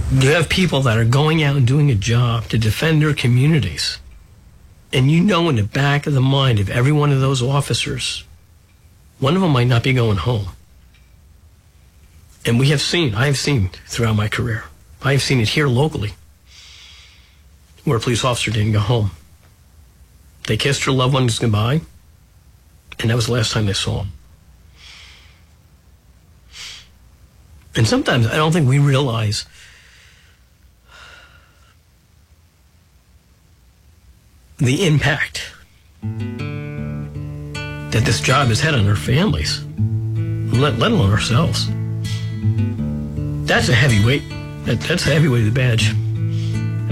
You have people that are going out and doing a job to defend their communities. And you know in the back of the mind of every one of those officers, one of them might not be going home. And I have seen throughout my career, I have seen it here locally, where a police officer didn't go home. They kissed their loved ones goodbye, and that was the last time they saw them. And sometimes I don't think we realize the impact that this job has had on our families, let alone ourselves. That's a heavy weight. That's a heavy weight of the badge.